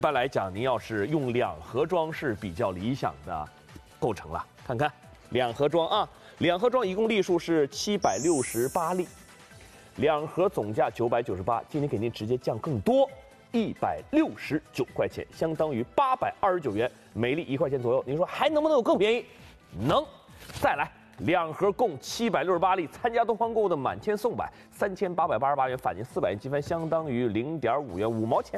一般来讲，您要是用2盒装是比较理想的构成了。看看2盒装啊，2盒装一共粒数是768粒，2盒总价998，今天给您直接降更多，169块钱，相当于829元，每粒1块钱左右。您说还能不能有更便宜？能，再来。2盒共768粒，参加东方购物的满千送百，3888元返您400元积分，相当于0.5元，5毛钱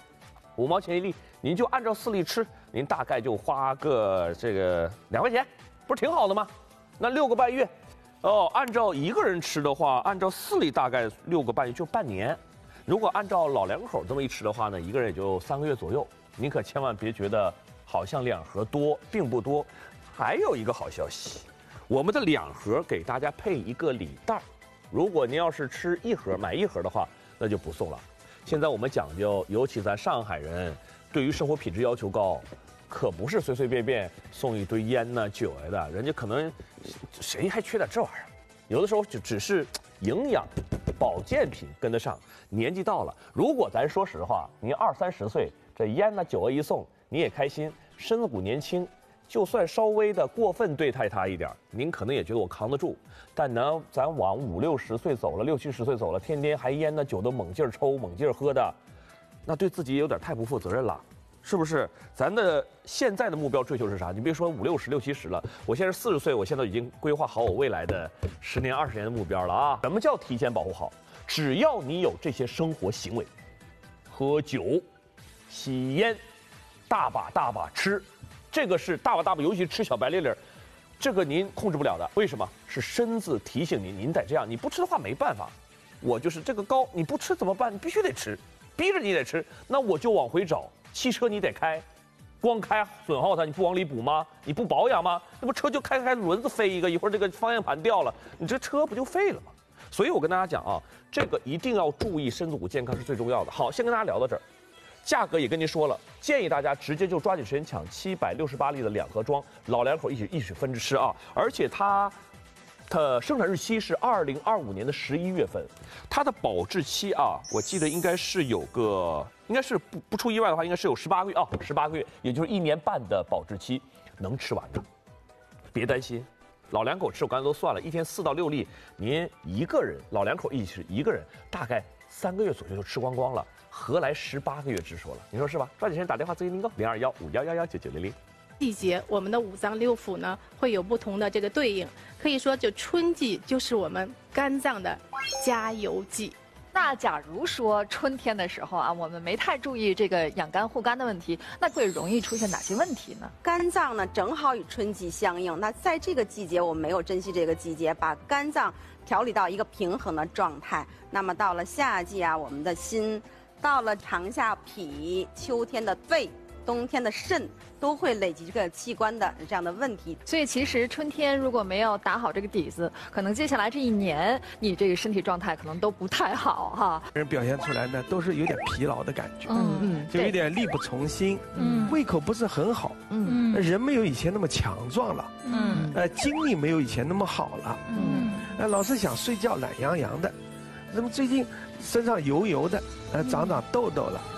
，5毛钱一粒，您就按照4粒吃，您大概就花个这个2块钱，不是挺好的吗？那6个半月，哦，按照1个人吃的话，按照4粒大概6个半月就半年。如果按照老两口这么一吃的话呢，1个人也就3个月左右。您可千万别觉得好像2盒多，并不多。还有一个好消息。我们的2盒给大家配一个礼袋，如果您要是吃1盒买1盒的话，那就不送了。现在我们讲究，尤其咱上海人对于生活品质要求高，可不是随随便便送一堆烟呐、酒呀的，人家可能谁还缺点这玩意儿？有的时候就只是营养保健品跟得上，年纪到了，如果咱说实话，您20、30岁，这烟呐、酒啊一送，你也开心，身子骨年轻。就算稍微的过分对待他一点，您可能也觉得我扛得住，但呢，咱往50、60岁走了，60、70岁走了，天天还烟呢酒都猛劲儿抽、猛劲儿喝的，那对自己也有点太不负责任了，是不是？咱的现在的目标追求是啥？你别说50、60、70了，我现在40岁，我现在已经规划好我未来的10年、20年的目标了啊！什么叫提前保护好？只要你有这些生活行为，喝酒、吸烟，大把吃。这个是大把，尤其吃小白粒粒，这个您控制不了的。为什么？是身子提醒您，您得这样。你不吃的话没办法。我就是这个高，你不吃怎么办？你必须得吃，逼着你得吃。那我就往回找。汽车你得开，光开损耗它，你不往里补吗？你不保养吗？那不车就开轮子飞一个，一会儿这个方向盘掉了，你这车不就废了吗？所以我跟大家讲啊，这个一定要注意身子骨健康是最重要的。好，先跟大家聊到这儿。价格也跟您说了，建议大家直接就抓紧时间抢768粒的2盒装，老两口一起分着吃啊！而且它生产日期是2025年的11月份，它的保质期啊，我记得应该是有个，应该是不出意外的话，应该是有18个月啊，18个月，也就是1年半的保质期，能吃完的，别担心。老两口吃，我刚才都算了，一天4到6粒，您1个人，老两口一起吃，1个人大概3个月左右就吃光光了。何来18个月之说了？你说是吧？抓紧时间打电话咨询订购0215119900。 季节，我们的5脏6腑呢会有不同的这个对应，可以说就春季就是我们肝脏的加油季。 那假如说春天的时候啊，我们没太注意这个养肝护肝的问题，那会容易出现哪些问题呢？ 肝脏呢正好与春季相应，那在这个季节我们没有珍惜这个季节，把肝脏调理到一个平衡的状态。那么到了夏季啊，我们的心。到了长夏脾，秋天的肺，冬天的肾，都会累积这个器官的这样的问题。 所以其实春天如果没有打好这个底子，可能接下来这1年你这个身体状态可能都不太好哈。 人表现出来呢，都是有点疲劳的感觉，就有点力不从心，胃口不是很好，人没有以前那么强壮了，精力没有以前那么好了，老是想睡觉，懒洋洋的，那么最近身上油油的，长痘痘了。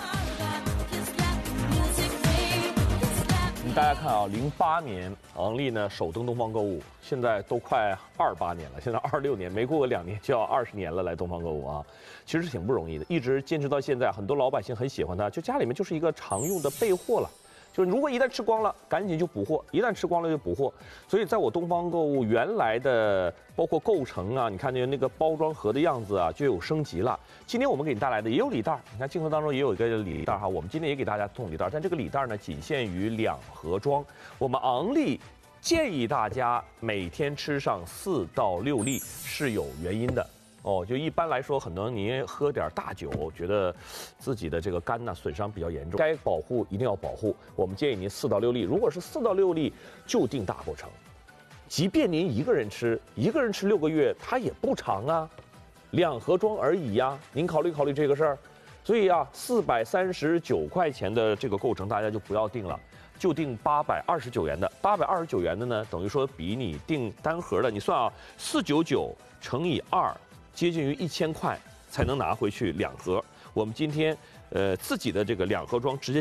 大家看啊，08年昂立呢首登东方购物，现在都快28年了，现在26年，没过个2年就要20年了，来东方购物啊，其实是挺不容易的，一直坚持到现在，很多老百姓很喜欢它，就家里面就是一个常用的备货了。就是如果一旦吃光了，赶紧就补货；一旦吃光了就补货。所以在我东方购物原来的包括构成啊，你看那个包装盒的样子啊，就有升级了。今天我们给你带来的也有礼袋，你看镜头当中也有一个礼袋哈。我们今天也给大家送礼袋，但这个礼袋呢仅限于2盒装。我们昂立建议大家每天吃上4到6粒是有原因的。哦，就一般来说，可能您喝点大酒，觉得自己的这个肝呢损伤比较严重，该保护一定要保护。我们建议您4到6粒，如果是4到6粒，就定大构成。即便您1个人吃6个月，它也不长啊，2盒装而已呀。您考虑考虑这个事儿。所以啊，439块钱的这个构成，大家就不要定了。就定829元的，829元的呢，等于说比你定单盒的，你算啊，499乘以2。接近于1000块才能拿回去2盒。我们今天自己的这个两盒装直接